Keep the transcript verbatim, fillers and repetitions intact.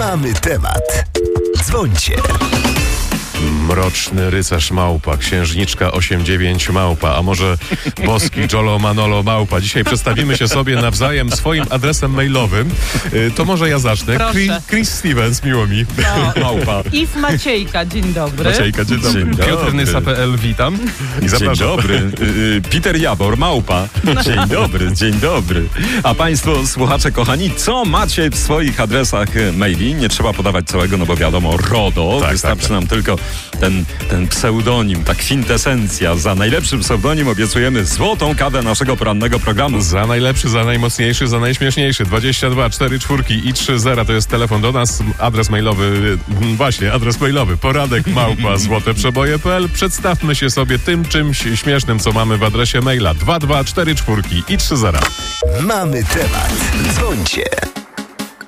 Mamy temat. Dzwońcie. Mroczny rycerz małpa, księżniczka osiem dziewięć małpa, a może boski Jolo Manolo małpa. Dzisiaj przedstawimy się sobie nawzajem swoim adresem mailowym. Y, To może ja zacznę. Proszę. Chris, Chris Stevens, miło mi. No. Małpa. Iw Maciejka, dzień dobry. Maciejka, dzień dobry. Dzień Piotr dobry. Nysa kropka p l, witam. I Dzień zapraszam. dobry. Y, y, Peter Jabor, małpa. Dzień dobry, dzień dobry. A państwo, słuchacze kochani, co macie w swoich adresach e, maili? Nie trzeba podawać całego, no bo wiadomo, RODO. Tak, Wystarczy tak, tak. nam tylko ten, ten pseudonim, ta kwintesencja. Za najlepszy pseudonim obiecujemy złotą kawę naszego porannego programu. Za najlepszy, za najmocniejszy, za najśmieszniejszy. dwadzieścia dwa cztery czwórki i trzy zera to jest telefon do nas. Adres mailowy, mm, właśnie, adres mailowy. Poradek małpa złoteprzeboje kropka p l. Przedstawmy się sobie tym czymś śmiesznym, co mamy w adresie maila. dwa dwa cztery czwórki i trzy zera. Mamy temat. Dzwońcie.